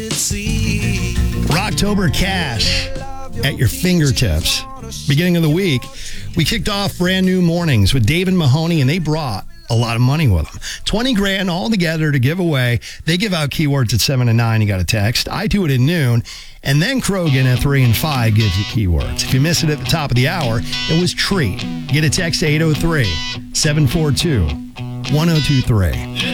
Rocktober Cash at your fingertips. Beginning of the week, we kicked off brand new mornings with David Mahoney, and they brought a lot of money with them. 20 grand all together to give away. They give out keywords at 7 and 9. You got a text. I do it at noon. And then Krogan at 3 and 5 gives you keywords. If you miss it at the top of the hour, it was treat. Get a text to 803-742-1023.